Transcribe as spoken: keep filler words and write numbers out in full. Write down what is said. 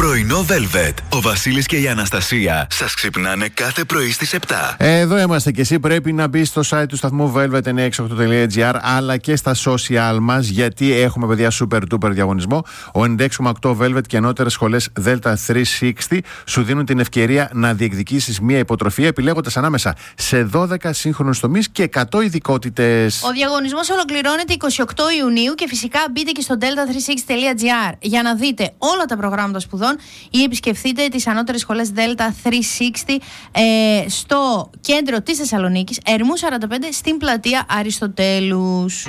Πρωινό Velvet. Ο Βασίλης και η Αναστασία σας ξυπνάνε κάθε πρωί στις επτά. Εδώ είμαστε και εσύ πρέπει να μπει στο site του σταθμού velvet εννιακόσια εξήντα οκτώ τελεία gr αλλά και στα social μας, γιατί έχουμε, παιδιά, super duper διαγωνισμό. Ο ενενήντα έξι κόμμα οκτώ Velvet και ανώτερες σχολές Delta τριακόσια εξήντα σου δίνουν την ευκαιρία να διεκδικήσεις μία υποτροφία επιλέγοντας ανάμεσα σε δώδεκα σύγχρονους τομείς και εκατό ειδικότητες. Ο διαγωνισμός ολοκληρώνεται εικοστή όγδοη Ιουνίου και φυσικά μπείτε και στο delta τριακόσια εξήντα τελεία gr για να δείτε όλα τα προγράμματα σπουδών ή επισκεφθείτε τις ανώτερες σχολές Delta τριακόσια εξήντα ε, στο κέντρο της Θεσσαλονίκης, Ερμού σαράντα πέντε, στην πλατεία Αριστοτέλους.